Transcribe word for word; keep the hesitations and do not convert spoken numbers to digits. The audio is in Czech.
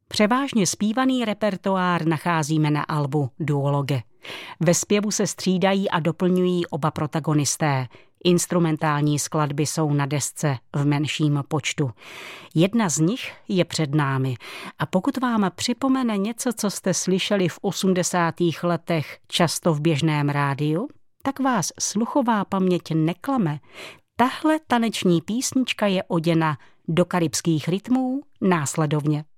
Převážně zpívaný repertoár nacházíme na albu Duologe. Ve zpěvu se střídají a doplňují oba protagonisté. Instrumentální skladby jsou na desce v menším počtu. Jedna z nich je před námi a pokud vám připomene něco, co jste slyšeli v osmdesátých letech často v běžném rádiu, tak vás sluchová paměť neklame. Tahle taneční písnička je oděna do karibských rytmů následovně.